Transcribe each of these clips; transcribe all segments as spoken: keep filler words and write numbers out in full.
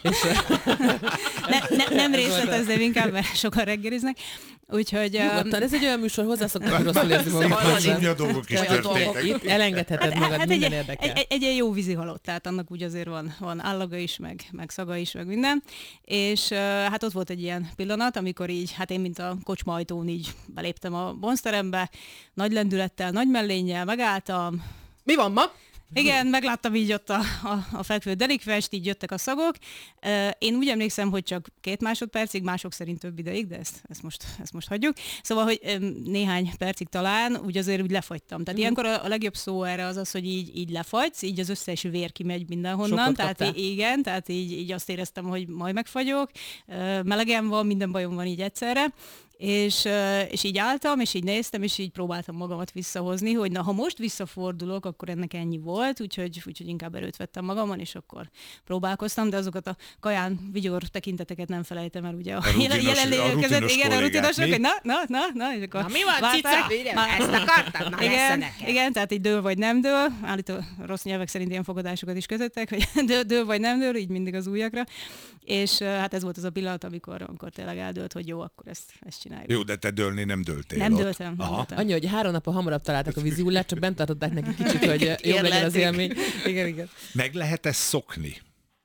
És, ne, ne, nem részletezném inkább, mert sokan reggeliznek. Úgyhogy... Nyugodtan, ez egy olyan műsor, hozzászoktak, hogy rosszul érzi magukat. Csúnya dolgok is történtek. Itt elengedheted Hát, magad, hát minden egy, érdekel. egy, egy, egy jó vízi halott, tehát annak úgy azért van, van állaga is, meg, meg szaga is, meg minden. És uh, hát ott volt egy ilyen pillanat, amikor így, hát én mint a kocsma ajtón így beléptem a bonzterembe, nagy lendülettel, nagy mellénnyel, megálltam. Mi van ma? Igen, megláttam így ott a, a, a fekvő delikvest, így jöttek a szagok. Én úgy emlékszem, hogy csak két másodpercig, mások szerint több ideig, de ezt, ezt, most, ezt most hagyjuk. Szóval, hogy néhány percig talán úgy azért úgy lefagytam. Tehát mm. ilyenkor a, a legjobb szó erre az az, hogy így, így lefagysz, így az összes vér kimegy mindenhonnan. Sokkot tehát kaptál. igen, tehát így, így azt éreztem, hogy majd megfagyok. Melegem van, minden bajom van így egyszerre. És, és így álltam, és így néztem, és így próbáltam magamat visszahozni, hogy na, ha most visszafordulok, akkor ennek ennyi volt, úgyhogy, úgyhogy inkább erőt vettem magamon, és akkor próbálkoztam, de azokat a kaján vigyor tekinteteket nem felejtem el, ugye a, A rutinos- jelenlévők a között, rutinos igen, a kollégák, rutinosok, mi? hogy na, na, na, na, és akkor Na mi van, várták, cica? már- Ezt akartam? Na lesz igen, nekem. igen, tehát így dől vagy nem dől, állítólag rossz nyelvek szerint ilyen fogadásokat is kötöttek, hogy dől, dől vagy nem dől, így mindig az ujjakra, és hát ez volt az a pillanat, amikor, amikor tényleg eldőlt, hogy jó, akkor ezt, ezt csináljuk. Jó, de te dőlni nem dőltél Nem ott. dőltem, nem Aha. dőltem. Annyi, hogy három nap hamarabb találtak a vízi hullát, csak bent tartották neki kicsit, hogy jobb legyen az élmény. Igen, igen. Meg lehet ezt szokni?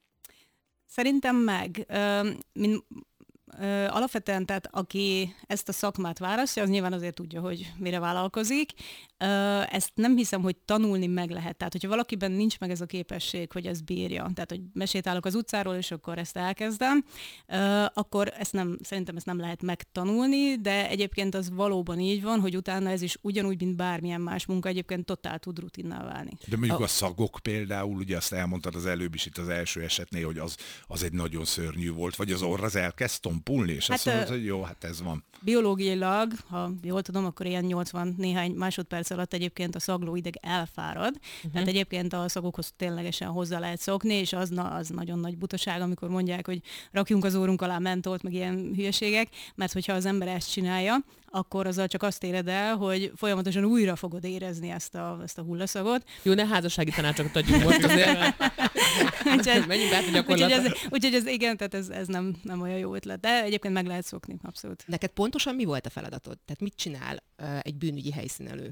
Szerintem meg. Ö, min, ö, alapvetően, tehát aki ezt a szakmát választja, az nyilván azért tudja, hogy mire vállalkozik. Ö, ezt nem hiszem, hogy tanulni meg lehet. Tehát, hogyha valakiben nincs meg ez a képesség, hogy ezt bírja, tehát, hogy mesétálok az utcáról, és akkor ezt elkezdem, ö, akkor ezt nem, szerintem ezt nem lehet megtanulni, de egyébként az valóban így van, hogy utána ez is ugyanúgy, mint bármilyen más munka, egyébként totál tud rutinná válni. De mondjuk a szagok például, ugye azt elmondtad az előbb is itt az első esetnél, hogy az, az egy nagyon szörnyű volt, vagy az orr az elkezd tompulni, és Hát, azt mondod, ö- hogy jó, hát ez van. Biológiailag, ha jól tudom, akkor ilyen nyolcvan néhány másodperc alatt egyébként a szaglóideg elfárad. Uh-huh. Tehát egyébként a szagokhoz ténylegesen hozzá lehet szokni, és az, na, az nagyon nagy butaság, amikor mondják, hogy rakjunk az órunk alá mentolt, meg ilyen hülyeségek, mert hogyha az ember ezt csinálja, akkor azzal csak azt éred el, hogy folyamatosan újra fogod érezni ezt a, ezt a hullaszagot. Jó, ne házassági tanácsokat adjunk most azért. Úgyhogy- Menjünk át a Úgyhogy gyakorlatra. ez, úgyhogy ez igen, tehát ez, ez nem, nem olyan jó ötlet, de egyébként meg lehet szokni, abszolút. Neked pontosan mi volt a feladatod? Tehát mit csinál uh, egy bűnügyi helyszínelő?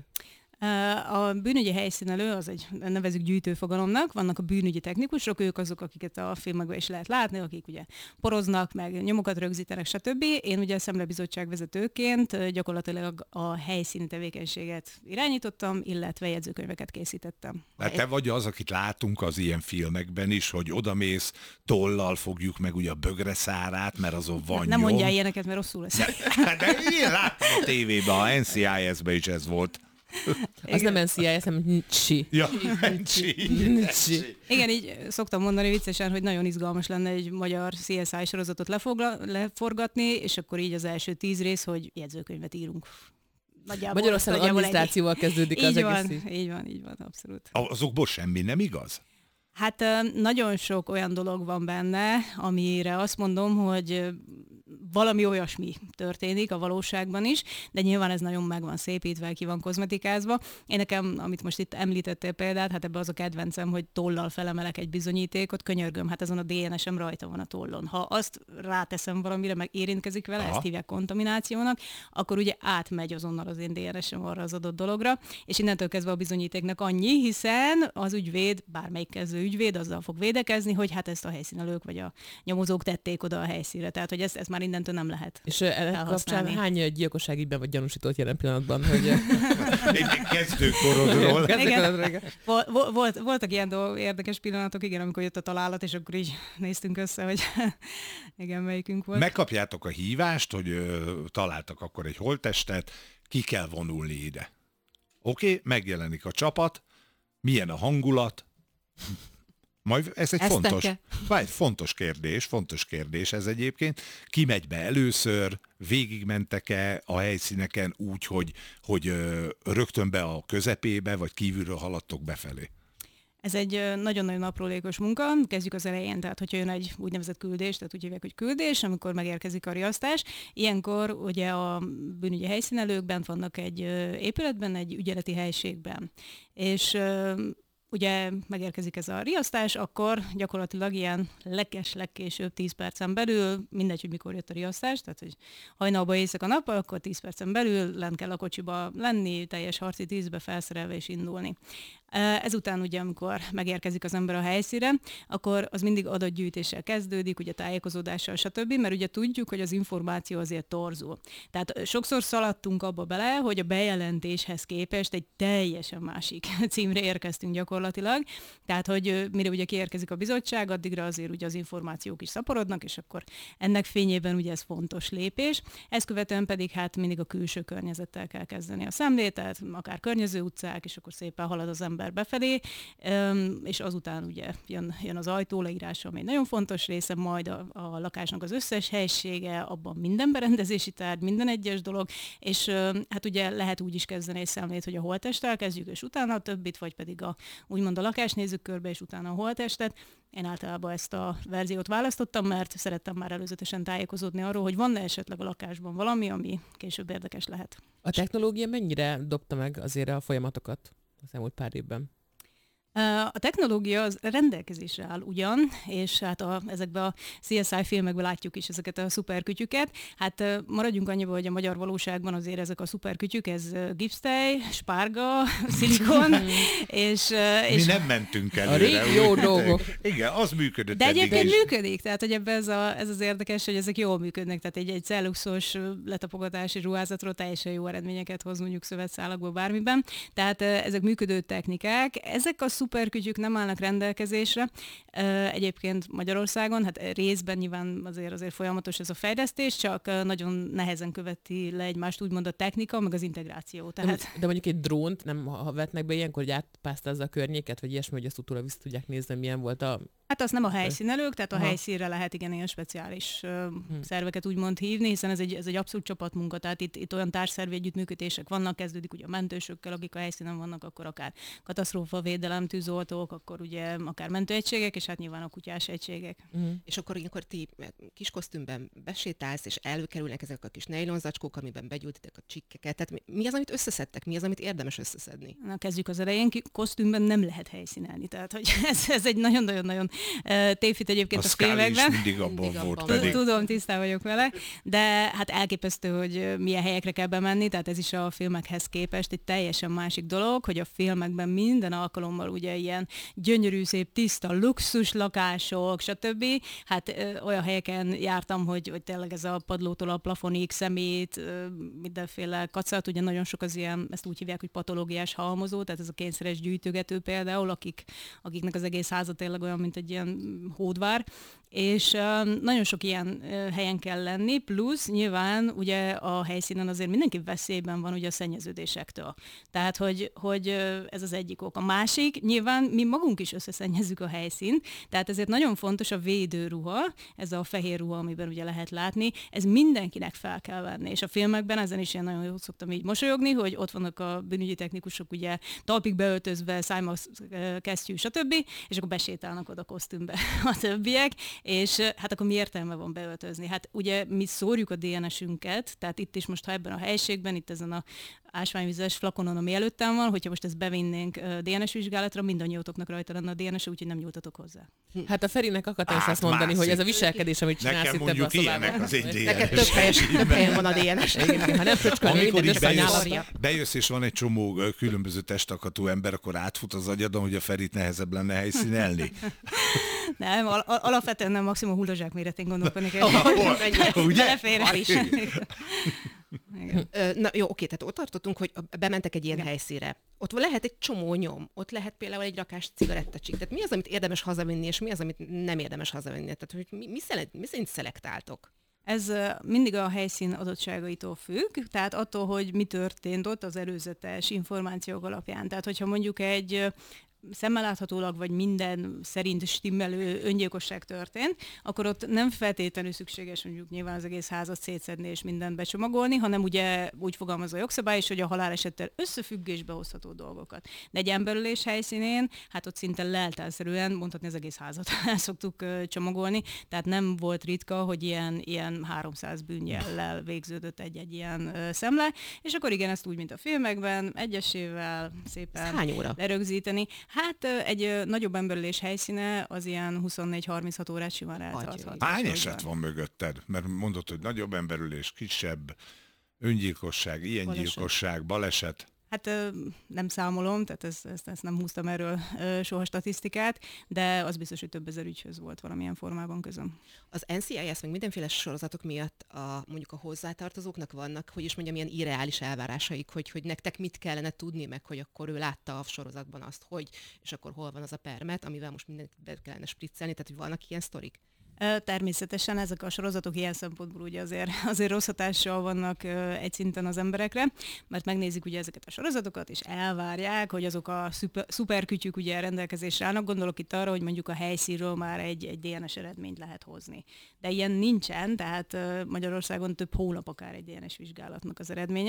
A bűnügyi helyszínelő, az egy, nevezük gyűjtőfogalomnak, vannak a bűnügyi technikusok, ők azok, akiket a filmekben is lehet látni, akik ugye poroznak, meg nyomokat rögzítenek, stb. Én ugye a Szemlebizottság vezetőként gyakorlatilag a helyszíni tevékenységet irányítottam, illetve jegyzőkönyveket készítettem. Hát te vagy az, akit látunk az ilyen filmekben is, hogy odamész, tollal fogjuk meg ugye a bögre szárát, mert azon van Nem nyom. mondjál ilyeneket, mert rosszul lesz. De én láttam a tévében, a en cé i es-ben is ez volt. Az nem en cé i es, hanem Ncsi. Ja, Ncsi. Ncsi. Igen, így szoktam mondani viccesen, hogy nagyon izgalmas lenne egy magyar cé es i sorozatot lefogla, leforgatni, és akkor így az első tíz rész, hogy jegyzőkönyvet írunk. Nagyjából, Magyarországon nagyjából adminisztrációval kezdődik ennyi. az Így egész. van, így. így van, így van, abszolút. Azokból semmi nem igaz? Hát ö, nagyon sok olyan dolog van benne, amire azt mondom, hogy ö, valami olyasmi történik a valóságban is, de nyilván ez nagyon meg van szépítve, ki van kozmetikázva. Én nekem, amit most itt említettél példát, hát ebbe az a kedvencem, hogy tollal felemelek egy bizonyítékot, könyörgöm, hát azon a dé en es-em rajta van a tollon. Ha azt ráteszem valamire, meg érintkezik vele, Aha. ezt hívják kontaminációnak, akkor ugye átmegy azonnal az én dé en es-em arra az adott dologra, és innentől kezdve a bizonyítéknak annyi, hiszen az ügyvéd, bármelyik kezdő ügyvéd azzal fog védekezni, hogy hát ezt a helyszínelők vagy a nyomozók tették oda a helyszínre. Tehát, hogy ezt, ezt már innentől nem lehet. És ennek kapcsán felhasználni. hány gyilkosságügyben vagy gyanúsított jelen pillanatban? Hogy... Egy kezdőkorodról. Igen. Vol- vol- volt, voltak ilyen dolgok, érdekes pillanatok, igen, amikor jött a találat, és akkor így néztünk össze, hogy igen, melyikünk volt. Megkapjátok a hívást, hogy ö, találtak akkor egy holttestet, ki kell vonulni ide. Oké, okay, megjelenik a csapat, milyen a hangulat, majd ez egy Eszteke. fontos, vagy fontos kérdés, fontos kérdés ez egyébként. Ki megy be először, végigmentek-e a helyszíneken úgy, hogy, hogy ö, rögtön be a közepébe, vagy kívülről haladtok befelé? Ez egy ö, nagyon-nagyon aprólékos munka. Kezdjük az elején, tehát hogyha jön egy úgynevezett küldés, tehát úgy hívják, hogy küldés, amikor megérkezik a riasztás. Ilyenkor ugye a bűnügyi helyszínelők bent vannak egy ö, épületben, egy ügyeleti helységben. És ö, ugye megérkezik ez a riasztás, akkor gyakorlatilag ilyen leges legkésőbb tíz percen belül, mindegy, hogy mikor jött a riasztás, tehát hogy hajnalba éjszaka nappal, akkor tíz percen belül lent kell a kocsiba lenni, teljes harci tízbe felszerelve és indulni. Ezután ugye, amikor megérkezik az ember a helyszínre, akkor az mindig adatgyűjtéssel kezdődik, ugye tájékozódással, stb., mert ugye tudjuk, hogy az információ azért torzul. Tehát sokszor szaladtunk abba bele, hogy a bejelentéshez képest egy teljesen másik címre érkeztünk gyakorlatilag. Tehát, hogy mire ugye kiérkezik a bizottság, addigra azért ugye az információk is szaporodnak, és akkor ennek fényében ugye ez fontos lépés. Ezt követően pedig hát mindig a külső környezettel kell kezdeni a szemlét, tehát akár környező utcák, és akkor szépen halad az ember befelé, és azután ugye jön, jön az ajtó leírása, ami egy nagyon fontos része, majd a, a lakásnak az összes helysége, abban minden berendezési tárgy, minden egyes dolog, és hát ugye lehet úgy is kezdeni egy szemlét, hogy a holttesttel kezdjük, és utána a többit, vagy pedig a, úgymond a lakást nézzük körbe, és utána a holttestet. Én általában ezt a verziót választottam, mert szerettem már előzetesen tájékozódni arról, hogy van-e esetleg a lakásban valami, ami később érdekes lehet. A technológia mennyire dobta meg azért a folyamatokat az elmúlt pár évben? A technológia az rendelkezésre áll ugyan, és hát a, ezekben a cé es i filmekben látjuk is ezeket a szuperkütyüket. Hát maradjunk annyiba, hogy a magyar valóságban azért ezek a szuperkütyük, ez gipsztej, spárga, szilikon, és, és... Mi nem mentünk előre. A régi jó dolgok. Igen, az működött. De egyébként is. működik, tehát hogy ebben ez, a, ez az érdekes, hogy ezek jól működnek, tehát egy, egy celluxos letapogatási ruházatról teljesen jó eredményeket hoz mondjuk szövetszálakból bármiben. Tehát ezek működő technikák. Ezek a szuperkütyük nem állnak rendelkezésre. Egyébként Magyarországon, hát részben nyilván azért, azért folyamatos ez a fejlesztés, csak nagyon nehezen követi le egymást úgymond a technika, meg az integráció. Tehát... De, de mondjuk egy drónt nem ha vetnek be ilyenkor, hogy átpásztázza a környéket, vagy ilyesmi, hogy ezt utólag vissza tudják nézni, milyen volt a... Hát az nem a helyszínelők, tehát a Aha. helyszínre lehet igen ilyen speciális uh, hmm. szerveket úgymond hívni, hiszen ez egy, ez egy abszolút csapatmunka, tehát itt, itt olyan társszervi együttműködések vannak, kezdődik ugye a mentősökkel, akik a helyszínen vannak, akkor akár katasztrófavédelem, tűzoltók, akkor ugye akár mentőegységek, és hát nyilván a kutyás egységek. Uh-huh. És akkor ilyenkor ti kis kosztümben besétálsz, és előkerülnek ezek a kis nejlonzacskók, amiben begyújtitek a csikkeket. Tehát mi az, amit összeszedtek? Mi az, amit érdemes összeszedni? Na, kezdjük az elején. Kosztümben nem lehet helyszínelni. Tehát, hogy ez, ez egy nagyon-nagyon-nagyon uh, tévhit egyébként a, a filmekben. mindig abban mindig volt abban. Pedig. Tudom, tisztán vagyok vele, de hát elképesztő, hogy milyen helyekre kell bemenni, tehát ez is a filmekhez képest egy teljesen másik dolog, hogy a filmekben minden alkalommal ugye ilyen gyönyörű, szép, tiszta, luxus lakások, stb. Hát ö, olyan helyeken jártam, hogy, hogy tényleg ez a padlótól a plafonig, szemét, ö, mindenféle kacat, ugye nagyon sok az ilyen, ezt úgy hívják, hogy patológiás halmozó, tehát ez a kényszeres gyűjtögető például, akik, akiknek az egész háza tényleg olyan, mint egy ilyen hódvár, és uh, nagyon sok ilyen uh, helyen kell lenni, plusz nyilván ugye a helyszínen azért mindenki veszélyben van ugye a szennyeződésektől. Tehát, hogy, hogy uh, ez az egyik ok. A másik, nyilván mi magunk is összeszennyezzük a helyszínt, tehát ezért nagyon fontos a védőruha, ez a fehér ruha, amiben ugye lehet látni, ez mindenkinek fel kell venni, és a filmekben ezen is én nagyon jól szoktam így mosolyogni, hogy ott vannak a bűnügyi technikusok ugye talpig beöltözve, szájmasz, kesztyű, stb., és akkor besétálnak oda kosztümbe a többiek, és hát akkor mi értelme van beöltözni? Hát ugye mi szórjuk a dé en es-ünket, tehát itt is most, ha ebben a helyiségben, itt ezen a ásványvizes flakonon, ami előttem van, hogyha most ezt bevinnénk dé en es vizsgálatra, mindannyiótoknak rajta lenne a dé en es, úgyhogy nem nyújtatok hozzá. Hát a Ferinek akartam azt mondani, hogy ez a viselkedés, amit csinálsz itt ebben a szobában. Az egy Neked több, helyes, több helyen van a dé en es. Ha nem fröcskolni, amikor mindent így bejössz, összenyálatva. bejössz, és van egy csomó különböző testakatú ember, akkor átfut az agyadon, hogy a Ferit nehezebb lenne helyszínelni. Nem, al- alapvetően nem, maximum hullazsák méretén gondolkodni kell. Ugye? Belefér is. Na jó, oké, tehát ott tartottunk, hogy bementek egy ilyen Igen. helyszínre. Ott lehet egy csomó nyom, ott lehet például egy rakás cigarettacsik. Tehát mi az, amit érdemes hazavinni, és mi az, amit nem érdemes hazavinni? Tehát hogy mi, mi, szele, mi szerint szelektáltok? Ez mindig a helyszín adottságaitól függ, tehát attól, hogy mi történt ott az előzetes információk alapján. Tehát hogyha mondjuk egy szemmel láthatólag, vagy minden szerint stimmelő öngyilkosság történt, akkor ott nem feltétlenül szükséges mondjuk nyilván az egész házat szétszedni és mindent becsomagolni, hanem ugye úgy fogalmaz a jogszabály is, hogy a halálesettel összefüggésbe hozható dolgokat. De egy emberölés helyszínén, hát ott szinte leltárszerűen mondhatni az egész házat el szoktuk uh, csomagolni, tehát nem volt ritka, hogy ilyen, ilyen háromszáz bűnjellel végződött egy-egy ilyen uh, szemle, és akkor igen, ezt úgy, mint a filmekben, egyesével szépen hány óra? lerögzíteni. Hát egy nagyobb emberülés helyszíne az ilyen huszonnégy-harminchat órát simán eltarthat. Hány eset van mögötted? Mert mondod, hogy nagyobb emberülés, kisebb, öngyilkosság, ilyen baleset. gyilkosság, baleset. Hát nem számolom, tehát ezt, ezt, ezt nem húztam erről soha statisztikát, de az biztos, hogy több ezer ügyhöz volt valamilyen formában közöm. Az en cé i es meg mindenféle sorozatok miatt a, mondjuk a hozzátartozóknak vannak, hogy is mondjam, ilyen irreális elvárásaik, hogy, hogy nektek mit kellene tudni, meg hogy akkor ő látta a sorozatban azt, hogy, és akkor hol van az a permet, amivel most mindent be kellene spriccelni, tehát hogy vannak ilyen sztorik. Természetesen ezek a sorozatok ilyen szempontból ugye azért, azért rossz hatással vannak egy szinten az emberekre, mert megnézik ugye ezeket a sorozatokat, és elvárják, hogy azok a szuper, szuperkütyük ugye rendelkezésre állnak. Gondolok itt arra, hogy mondjuk a helyszínről már egy, egy dé en es eredményt lehet hozni. De ilyen nincsen, tehát Magyarországon több hónap akár egy dé en es vizsgálatnak az eredménye.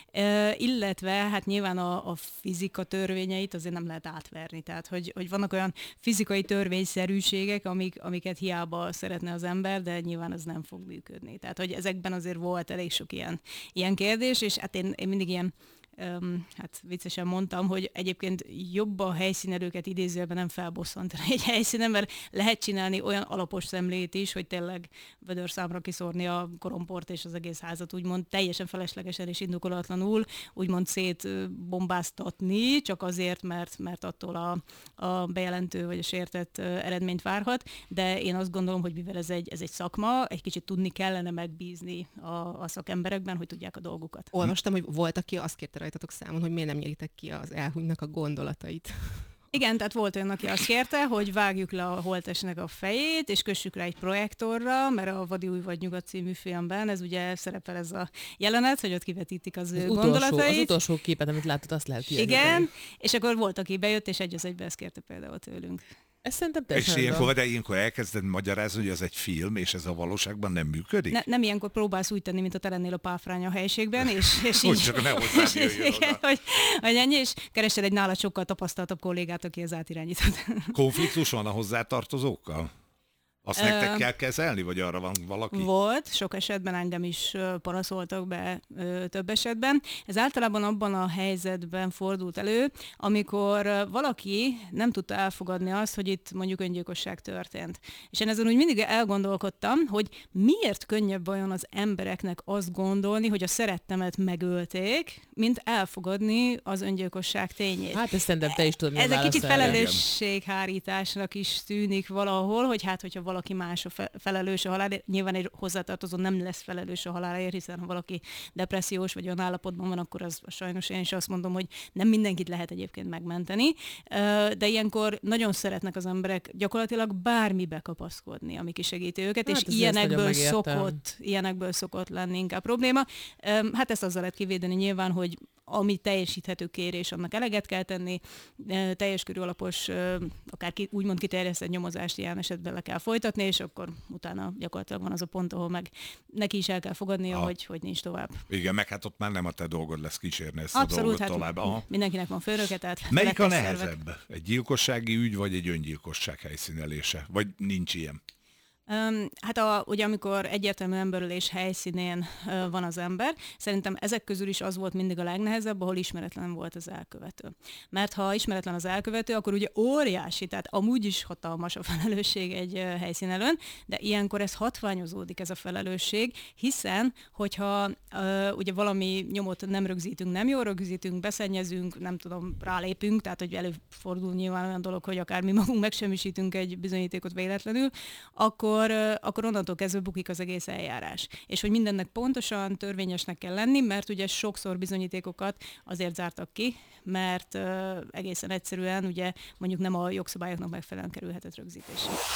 Illetve hát nyilván a, a fizika törvényeit azért nem lehet átverni. Tehát, hogy, hogy vannak olyan fizikai törvényszerűségek, amik, amiket hiába szeretne az ember, de nyilván ez nem fog működni. Tehát, hogy ezekben azért volt elég sok ilyen, ilyen kérdés, és hát én, én mindig ilyen Um, hát viccesen mondtam, hogy egyébként jobb a helyszínelőket idézőjelben nem felbosszantani egy helyszínen, mert lehet csinálni olyan alapos szemlét is, hogy tényleg vödörszámra kiszórni a koromport és az egész házat úgymond teljesen feleslegesen és indokolatlanul úgymond szétbombáztatni, csak azért, mert, mert attól a, a bejelentő vagy a sértett eredményt várhat, de én azt gondolom, hogy mivel ez egy, ez egy szakma, egy kicsit tudni kellene megbízni a, a szakemberekben, hogy tudják a dolgukat. Olvastam, hogy volt, aki azt kérte rajtatok számon, hogy miért nem nyeritek ki az elhunynak a gondolatait. Igen, tehát volt olyan, aki azt kérte, hogy vágjuk le a holttestnek a fejét, és kössük rá egy projektorra, mert a Vadi új vagy nyugat című filmben ez ugye szerepel ez a jelenet, hogy ott kivetítik az, az ő utolsó, gondolatait. Az utolsó képet, amit láttad, azt lehet kiadni. Igen, és akkor volt, aki bejött, és egy az egybe ezt kérte például tőlünk. Ez szerintem és ilyenkor, de ilyenkor elkezded magyarázni, hogy ez egy film, és ez a valóságban nem működik? Ne, nem ilyenkor próbálsz úgy tenni, mint a te lennél a páfrány a helységben, és, és hogy csak ne hozzád jöjjön oda. hogy, hogy ennyi, és keresed egy nálad sokkal tapasztaltabb kollégát, aki ez átirányított. Konfliktus van a hozzátartozókkal? Azt uh, nektek kell kezelni, vagy arra van valaki? Volt, sok esetben engem is panaszoltak be ö, több esetben. Ez általában abban a helyzetben fordult elő, amikor valaki nem tudta elfogadni azt, hogy itt mondjuk öngyilkosság történt. És én ezen úgy mindig elgondolkodtam, hogy miért könnyebb vajon az embereknek azt gondolni, hogy a szerettemet megölték, mint elfogadni az öngyilkosság tényét. Hát ezt szerintem te is tudod. Ez egy kicsit felelősséghárításnak is tűnik valahol, hogy hát, hogyha valaki más a felelős a halálért, nyilván egy hozzátartozó nem lesz felelős a halálért, hiszen ha valaki depressziós vagy olyan állapotban van, akkor az sajnos én is azt mondom, hogy nem mindenkit lehet egyébként megmenteni, de ilyenkor nagyon szeretnek az emberek gyakorlatilag bármibe kapaszkodni, ami kisegíti őket, hát és ilyenekből szokott, ilyenekből szokott lenni inkább probléma. Hát ezt azzal lehet kivédeni nyilván, hogy ami teljesíthető kérés, annak eleget kell tenni, teljes körű alapos, akár ki, úgymond kiterjesztett nyomozást ilyen esetben le kell folytatni, és akkor utána gyakorlatilag van az a pont, ahol meg neki is el kell fogadnia, ah. hogy, hogy nincs tovább. Igen, meg hát ott már nem a te dolgod lesz kísérni ezt abszolút, a dolgot hát tovább. Aha. Mindenkinek van főnöke, tehát melyik a nehezebb? Szervek. Egy gyilkossági ügy, vagy egy öngyilkosság helyszínelése? Vagy nincs ilyen? Um, hát a, ugye amikor egyértelmű emberölés helyszínén uh, van az ember, szerintem ezek közül is az volt mindig a legnehezebb, ahol ismeretlen volt az elkövető. Mert ha ismeretlen az elkövető, akkor ugye óriási, tehát amúgy is hatalmas a felelősség egy uh, helyszínelőn, de ilyenkor ez hatványozódik ez a felelősség, hiszen hogyha uh, ugye valami nyomot nem rögzítünk, nem jól rögzítünk, beszennyezünk, nem tudom, rálépünk, tehát hogy előfordul nyilván olyan dolog, hogy akár mi magunk megsemmisítünk egy bizonyítékot véletlenül, akkor Akkor, akkor onnantól kezdve bukik az egész eljárás. És hogy mindennek pontosan törvényesnek kell lenni, mert ugye sokszor bizonyítékokat azért zártak ki, mert uh, egészen egyszerűen ugye mondjuk nem a jogszabályoknak megfelelően kerülhetett rögzítésre.